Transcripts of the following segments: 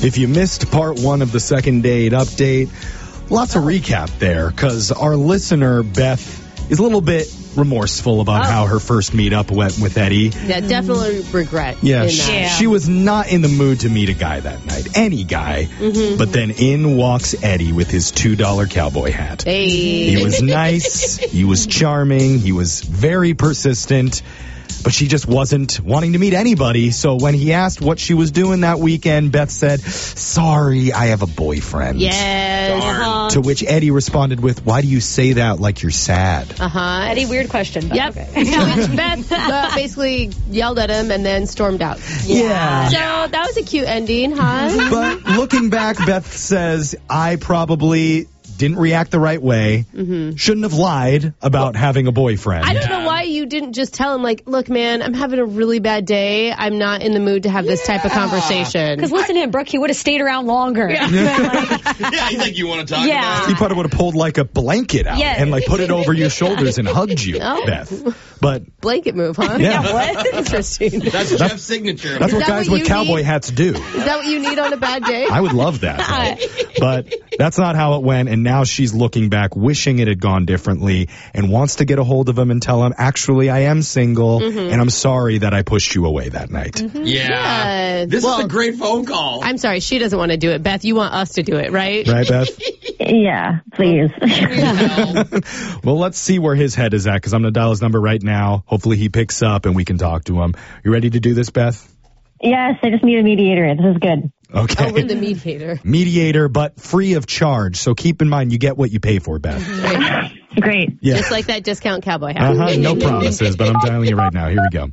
If you missed part 1 of the second date update, lots of recap there, because our listener, Beth, is a little bit remorseful about how her first meetup went with Eddie. Yeah, definitely regret. Yeah, in she, that. she was not in the mood to meet a guy that night, any guy. But then in walks Eddie with his $2 cowboy hat. Hey. He was nice, he was charming, he was very persistent, but she just wasn't wanting to meet anybody. So when he asked what she was doing that weekend, Beth said, "Sorry, I have a boyfriend." Yes. To which Eddie responded with, "Why do you say that like you're sad?" Eddie, weird question. But Yep. okay. To which Beth basically yelled at him and then stormed out. Yeah. So that was a cute ending, huh? But looking back, Beth says, I probably didn't react the right way. Shouldn't have lied about having a boyfriend. I don't know why you didn't just tell him, like, look, man, I'm having a really bad day. I'm not in the mood to have this type of conversation. Because listen to him, Brooke, he would have stayed around longer. Yeah, he's like, you want to talk about He it? probably would have pulled like a blanket out Yeah. and like put it over your shoulders and hugged you, Oh. Beth. But Blanket move, huh? Yeah. What? Interesting. That's Jeff's signature. that's what that guys what with you cowboy need? hats do. Is that what you need on a bad day? I would love that. But that's not how it went. And now she's looking back, wishing it had gone differently, and wants to get a hold of him and tell him, actually, I am single, and I'm sorry that I pushed you away that night. Yeah. This is a great phone call. I'm sorry, she doesn't want to do it. Beth, you want us to do it, right? Right, Beth? Yeah, please. Well, let's see where his head is at, because I'm going to dial his number right now. Hopefully he picks up and we can talk to him. You ready to do this, Beth? Yes, I just need a mediator. This is good. Okay. Oh, we're the mediator. Mediator, but free of charge. So keep in mind, you get what you pay for, Beth. Great. Yeah. Just like that discount cowboy hat. No promises, but I'm dialing it right now. Here we go.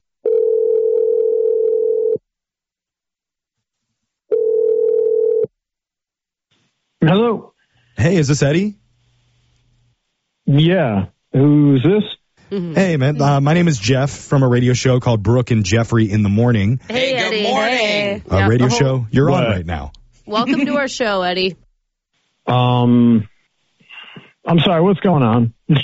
Hello. Hey, is this Eddie? Yeah. Who's this? Hey, man. My name is Jeff from a radio show called Brooke and Jeffrey in the Morning. Hey, Good Eddie. morning. A radio show you're on What? right now. Welcome to our show, Eddie. I'm sorry. What's going on?